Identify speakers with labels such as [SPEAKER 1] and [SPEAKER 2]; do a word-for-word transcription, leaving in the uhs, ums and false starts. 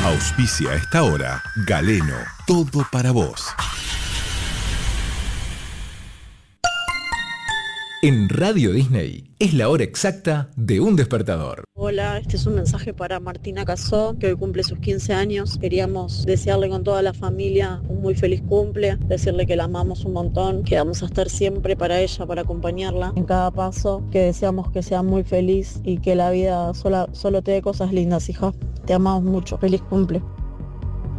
[SPEAKER 1] Auspicia a esta hora Galeno, todo para vos. En Radio Disney es la hora exacta de un despertador.
[SPEAKER 2] Hola, este es un mensaje para Martina Casó, que hoy cumple sus quince años. Queríamos desearle con toda la familia un muy feliz cumple, decirle que la amamos un montón, que vamos a estar siempre para ella, para acompañarla en cada paso, que deseamos que sea muy feliz y que la vida sola, solo te dé cosas lindas, hija. Te amamos mucho. Feliz cumple.